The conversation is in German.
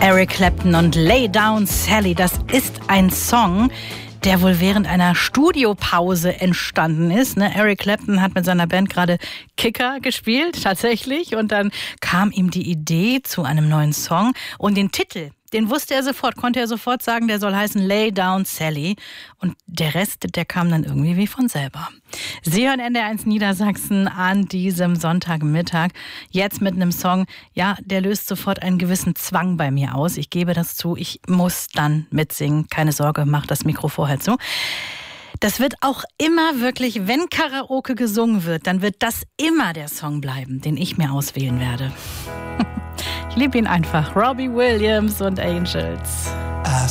Eric Clapton und Lay Down Sally, das ist ein Song, der wohl während einer Studiopause entstanden ist. Eric Clapton hat mit seiner Band gerade Kicker gespielt, tatsächlich. Und dann kam ihm die Idee zu einem neuen Song. Und den Titel, den wusste er sofort, konnte er sofort sagen, der soll heißen Lay Down Sally. Und der Rest, der kam dann irgendwie wie von selber. Sie hören NDR1 Niedersachsen an diesem Sonntagmittag. Jetzt mit einem Song, ja, der löst sofort einen gewissen Zwang bei mir aus. Ich gebe das zu, ich muss dann mitsingen. Keine Sorge, mach das Mikro vorher zu. Das wird auch immer wirklich, wenn Karaoke gesungen wird, dann wird das immer der Song bleiben, den ich mir auswählen werde. Ich liebe ihn einfach. Robbie Williams und Angels. I